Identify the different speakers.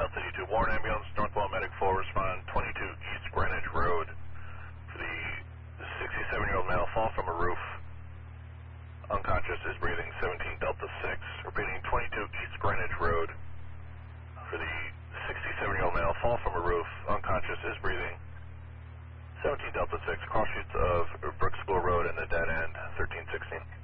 Speaker 1: L32 Warren Ambulance, Northwell Medic 4, respond 22 East Greenwich Road for the 67-year-old male fall from a roof. Unconscious, is breathing, 17 Delta 6. Repeating, 22 East Greenwich Road for the 67-year-old male fall from a roof. Unconscious, is breathing, 17 Delta 6. Cross streets of Brook School Road and the dead end, 1316.